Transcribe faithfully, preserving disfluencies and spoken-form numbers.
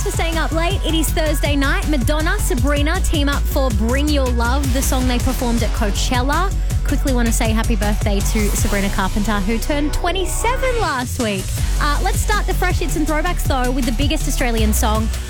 for staying up late. It is Thursday night. Madonna, Sabrina team up for Bring Your Love, the song they performed at Coachella. Quickly want to say happy birthday to Sabrina Carpenter, who turned twenty-seven last week. Uh, let's start the fresh hits and throwbacks, though, with the biggest Australian song.